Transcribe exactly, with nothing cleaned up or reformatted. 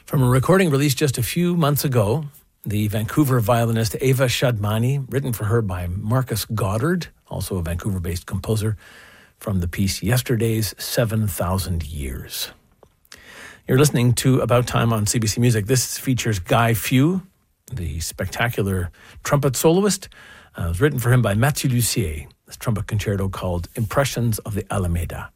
From a recording released just a few months ago, the Vancouver violinist Eva Shadmani, written for her by Marcus Goddard, also a Vancouver-based composer, from the piece Yesterday's seven thousand Years. You're listening to About Time on C B C Music. This features Guy Few, the spectacular trumpet soloist. Uh, it was written for him by Mathieu Lussier, this trumpet concerto called Impressions of the Alameda.